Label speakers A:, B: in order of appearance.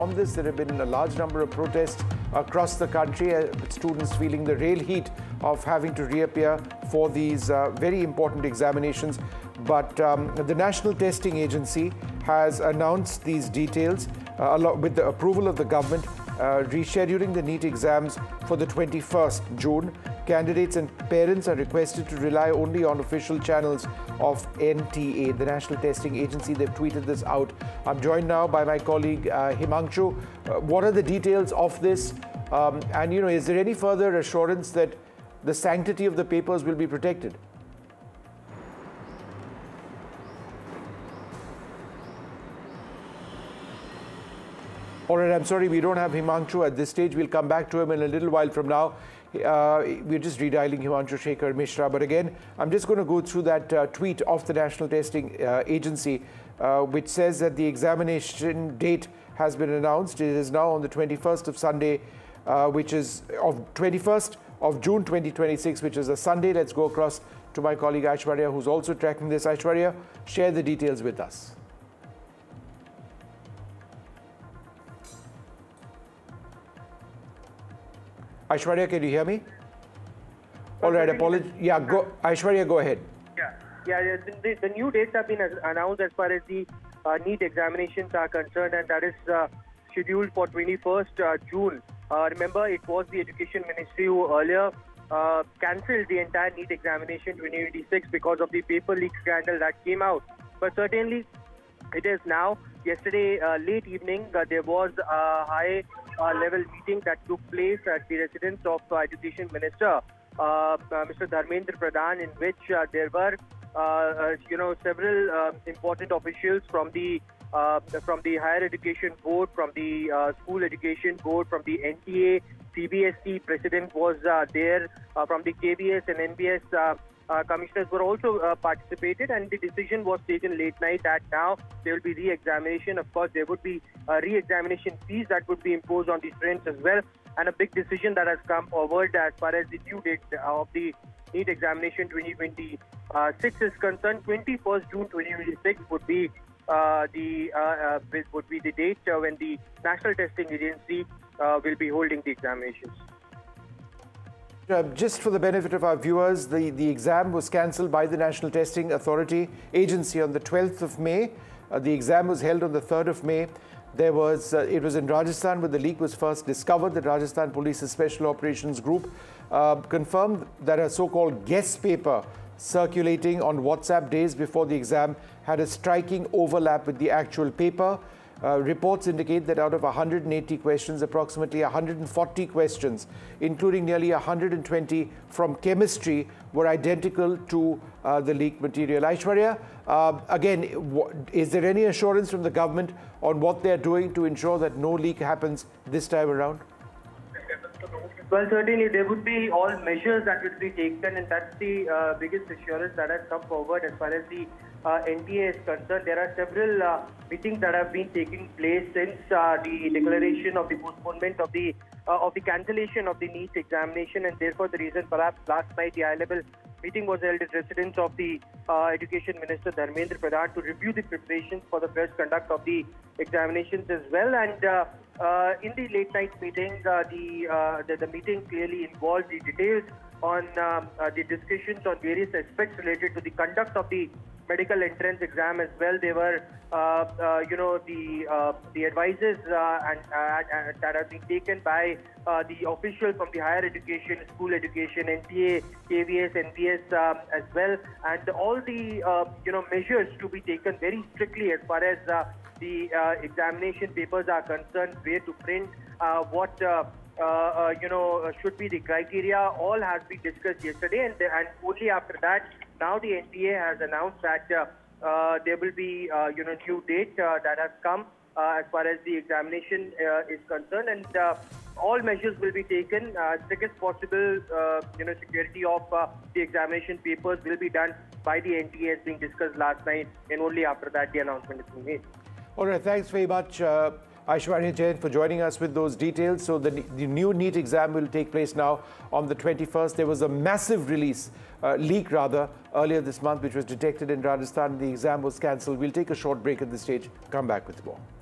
A: On this, there have been a large number of protests across the country, students feeling the real heat of having to reappear for these very important examinations. But the National Testing Agency has announced these details with the approval of the government, rescheduling the NEET exams for the 21st June. Candidates and parents are requested to rely only on official channels of NTA, the National Testing Agency. They've tweeted this out. I'm joined now by my colleague Himanshu. What are the details of this? And, is there any further assurance that the sanctity of the papers will be protected? All right, I'm sorry, we don't have Himanshu at this stage. We'll come back to him in a little while from now. We're just redialing Himanshu Shekhar Mishra. But again, I'm just going to go through that tweet of the National Testing Agency, which says that the examination date has been announced. It is now on the 21st of Sunday, which is of 21st of June 2026, which is a Sunday. Let's go across to my colleague Aishwarya, who's also tracking this. Aishwarya, share the details with us. Aishwarya, can you hear me? All right, apologies. Yeah, go, Aishwarya, go ahead.
B: Yeah. The new dates have been announced as far as the NEET examinations are concerned, and that is scheduled for 21st June. Remember, it was the Education Ministry who earlier cancelled the entire NEET examination 2026 because of the paper leak scandal that came out. But certainly, it is now. Yesterday, late evening, there was a high-level meeting that took place at the residence of Education Minister, Mr. Dharmendra Pradhan, in which there were, several important officials from the Higher Education Board, from the School Education Board, from the NTA, CBSE President was there, from the KVS and NBS. Commissioners were also participated, and the decision was taken late night that now there will be re-examination. Of course, there would be re-examination fees that would be imposed on the students as well, and a big decision that has come forward as far as the due date of the NEET examination 2026 is concerned. 21st June 2026 would be the date when the National Testing Agency will be holding the examinations.
A: Just for the benefit of our viewers, the exam was cancelled by the National Testing Agency on the 12th of May. The exam was held on the 3rd of May. It was in Rajasthan where the leak was first discovered. The Rajasthan Police's Special Operations Group confirmed that a so-called guest paper circulating on WhatsApp days before the exam had a striking overlap with the actual paper. Reports indicate that out of 180 questions, approximately 140 questions, including nearly 120 from chemistry, were identical to the leaked material. Aishwarya, again, is there any assurance from the government on what they're doing to ensure that no leak happens this time around?
B: Well, certainly there would be all measures that would be taken, and that's the biggest assurance that has come forward as far as the NTA is concerned. There are several meetings that have been taking place since the declaration of the postponement of the cancellation of the NEET examination, and therefore the reason perhaps last night the high-level meeting was held at residence of the Education Minister Dharmendra Pradhan to review the preparations for the first conduct of the examinations as well. And in the late-night meeting, the meeting clearly involved the details on the discussions on various aspects related to the conduct of the medical entrance exam as well. They were, the advices that have been taken by the officials from the higher education, school education, NTA, KVS, NBS as well, and all the measures to be taken very strictly as far as the examination papers are concerned, where to print, what should be the criteria. All has been discussed yesterday, and only after that, now the NTA has announced that there will be new date that has come as far as the examination is concerned, and all measures will be taken. Strictest possible security of the examination papers will be done by the NTA as being discussed last night, and only after that the announcement is being made.
A: All right, thanks very much, Aishwarya Jain, for joining us with those details. So the new NEET exam will take place now on the 21st. There was a massive leak earlier this month, which was detected in Rajasthan. The exam was cancelled. We'll take a short break at this stage, come back with more.